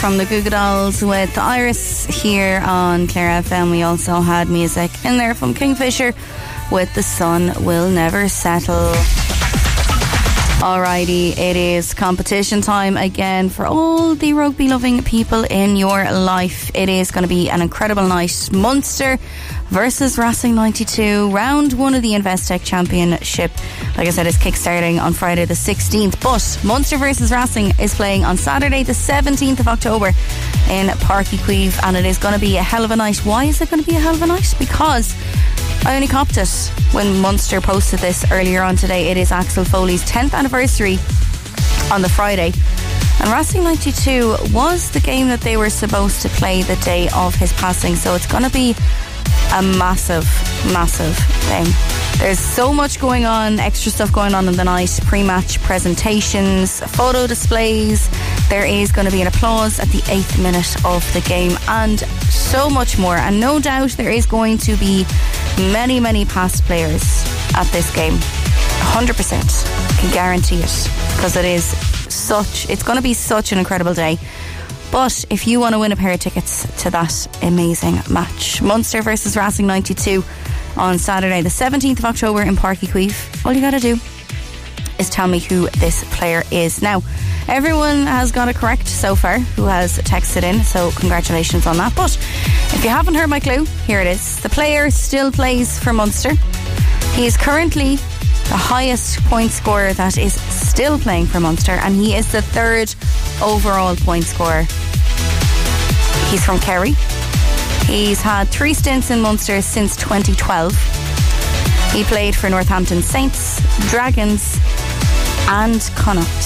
From the Goo Goo Dolls with Iris here on Clare FM. We also had music in there from Kingfisher with The Sun Will Never Settle. Alrighty, it is competition time again for all the rugby loving people in your life. It is going to be an incredible night. Munster versus Racing 92, round one of the Investec Championship. Like I said, it's kick-starting on Friday the 16th, but Munster versus Racing is playing on Saturday the 17th of October in Páirc Uí Chaoimh, and it is going to be a hell of a night. Why is it going to be a hell of a night? Because I only copped it when Munster posted this earlier on today. It is Axel Foley's 10th anniversary on the Friday, and Racing 92 was the game that they were supposed to play the day of his passing, so it's going to be a massive thing. There's so much going on, extra stuff going on in the night, pre-match presentations, photo displays. There is going to be an applause at the 8th minute of the game, and so much more. And no doubt there is going to be many past players at this game. 100% can guarantee it, because it's going to be such an incredible day. But if you want to win a pair of tickets to that amazing match, Munster versus Racing 92 on Saturday the 17th of October in Páirc Uí Chaoimh, all you got to do is tell me who this player is. Now, everyone has got it correct so far who has texted in, so congratulations on that. But if you haven't heard my clue, here it is. The player still plays for Munster. He is currently the highest point scorer that is still playing for Munster, and he is the third overall point scorer. He's from Kerry. He's had 3 stints in Munster since 2012. He played for Northampton Saints, Dragons and Connacht.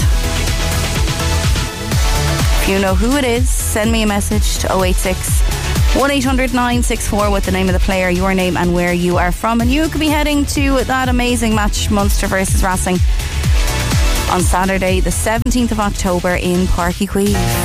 If you know who it is, send me a message to 086 1800 964 with the name of the player, your name and where you are from, and you could be heading to that amazing match, Munster versus Racing, on Saturday the 17th of October in Páirc Uí Chaoimh.